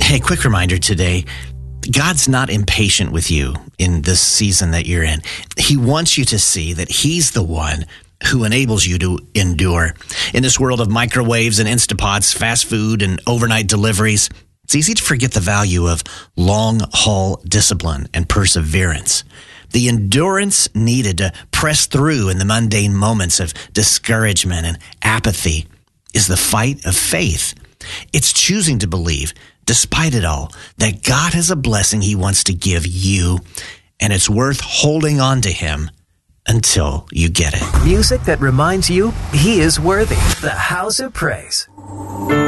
Hey, quick reminder today. God's not impatient with you in this season that you're in. He wants you to see that He's the one who enables you to endure. In this world of microwaves and Instapots, fast food and overnight deliveries, it's easy to forget the value of long-haul discipline and perseverance. The endurance needed to press through in the mundane moments of discouragement and apathy is the fight of faith. It's choosing to believe, despite it all, that God has a blessing He wants to give you, and it's worth holding on to Him until you get it. Music that reminds you He is worthy. The House of Praise.